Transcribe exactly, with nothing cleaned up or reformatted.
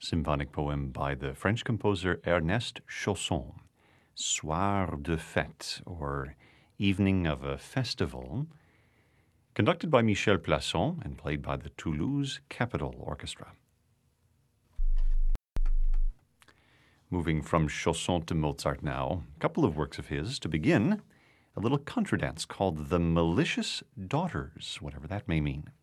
Symphonic poem by the French composer Ernest Chausson, Soir de Fête, or Evening of a Festival, conducted by Michel Plasson and played by the Toulouse Capitol Orchestra. Moving from Chausson to Mozart now, a couple of works of his. To begin, a little contradance called The Malicious Daughters, whatever that may mean.